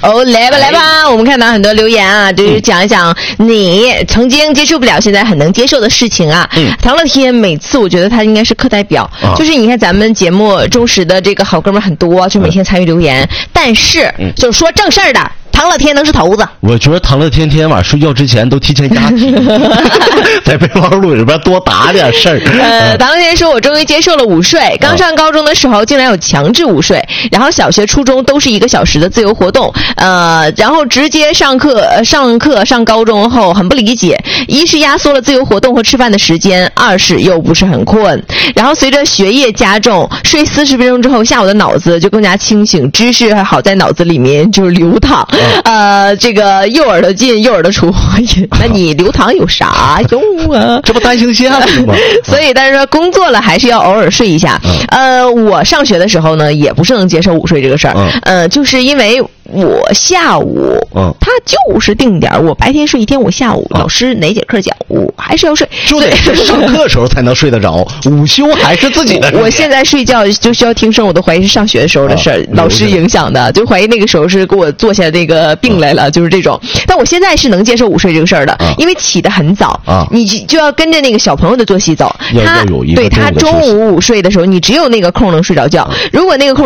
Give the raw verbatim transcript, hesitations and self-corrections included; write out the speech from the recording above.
哦，来吧来吧，我们看到很多留言啊，就是讲一讲你曾经接受不了，现在很能接受的事情啊。嗯，唐乐天每次我觉得他应该是课代表，啊、就是你看咱们节目忠实的这个好哥们很多，就每天参与留言，嗯、但是、嗯、就是说正事儿的。唐乐天能是头子， 我觉得唐乐天天晚上睡觉之前都提前压题，在备忘录里边多打点事儿。 呃，唐乐天说：“我终于接受了午睡。刚上高中的时候，竟然有强制午睡，然后小学、初中都是一个小时的自由活动。呃，然后直接上课，呃、上课上高中后很不理解，一是压缩了自由活动和吃饭的时间，二是又不是很困。然后随着学业加重，睡四十分钟之后，下午的脑子就更加清醒，知识还好在脑子里面就是流淌。”呃，这个右耳朵进右耳朵出，那你流淌有啥用啊？ 这不单行线吗？ 所以，但是说工作了还是要偶尔睡一下。呃，我上学的时候呢，也不是能接受午睡这个事儿。呃，就是因为我下午，嗯，他就是定点，我白天睡一天，我下午老师哪节课讲，我还是要睡， 就得是上课的时候才能睡得着，午休还是自己的。 我现在睡觉就需要听声，我都怀疑是上学的时候的事儿，老师影响的，就怀疑那个时候是给我做下那个病来了，就是这种。但我现在是能接受午睡这个事儿的，因为起得很早，你就要跟着那个小朋友的作息走。他对他中午午睡的时候，你只有那个空能睡着觉，如果那个空